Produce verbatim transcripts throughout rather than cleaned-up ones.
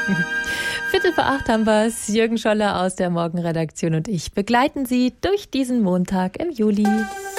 Viertel vor acht haben wir's. Jürgen Scholler aus der Morgenredaktion und ich begleiten Sie durch diesen Montag im Juli.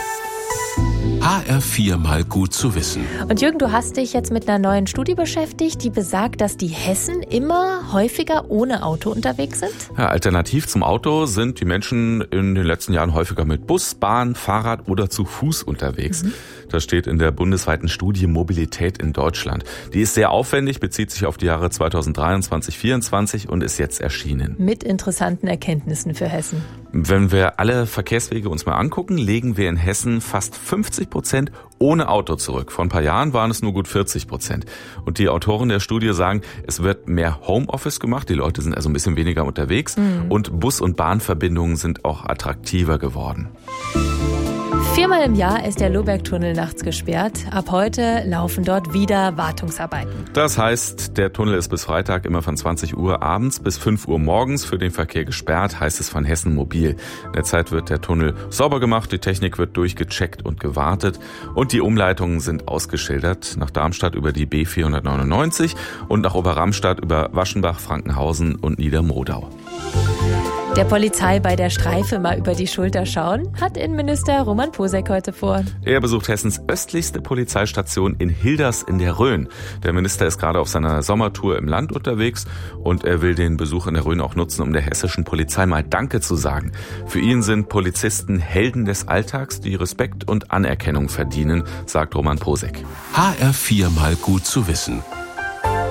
H R vier mal gut zu wissen. Und Jürgen, du hast dich jetzt mit einer neuen Studie beschäftigt, die besagt, dass die Hessen immer häufiger ohne Auto unterwegs sind? Ja, alternativ zum Auto sind die Menschen in den letzten Jahren häufiger mit Bus, Bahn, Fahrrad oder zu Fuß unterwegs. Mhm. Das steht in der bundesweiten Studie Mobilität in Deutschland. Die ist sehr aufwendig, bezieht sich auf die Jahre zweitausenddreiundzwanzig, vierundzwanzig und ist jetzt erschienen. Mit interessanten Erkenntnissen für Hessen. Wenn wir alle Verkehrswege uns mal angucken, legen wir in Hessen fast fünfzig Prozent ohne Auto zurück. Vor ein paar Jahren waren es nur gut vierzig Prozent. Und die Autoren der Studie sagen, es wird mehr Homeoffice gemacht, die Leute sind also ein bisschen weniger unterwegs mhm. und Bus- und Bahnverbindungen sind auch attraktiver geworden. Viermal im Jahr ist der Lohbergtunnel nachts gesperrt. Ab heute laufen dort wieder Wartungsarbeiten. Das heißt, der Tunnel ist bis Freitag immer von zwanzig Uhr abends bis fünf Uhr morgens für den Verkehr gesperrt, heißt es von Hessen Mobil. In der Zeit wird der Tunnel sauber gemacht, die Technik wird durchgecheckt und gewartet und die Umleitungen sind ausgeschildert. Nach Darmstadt über die B vierhundertneunundneunzig und nach Oberramstadt über Waschenbach, Frankenhausen und Niedermodau. Der Polizei bei der Streife mal über die Schulter schauen, hat Innenminister Roman Posek heute vor. Er besucht Hessens östlichste Polizeistation in Hilders in der Rhön. Der Minister ist gerade auf seiner Sommertour im Land unterwegs und er will den Besuch in der Rhön auch nutzen, um der hessischen Polizei mal Danke zu sagen. Für ihn sind Polizisten Helden des Alltags, die Respekt und Anerkennung verdienen, sagt Roman Posek. H R vier mal gut zu wissen.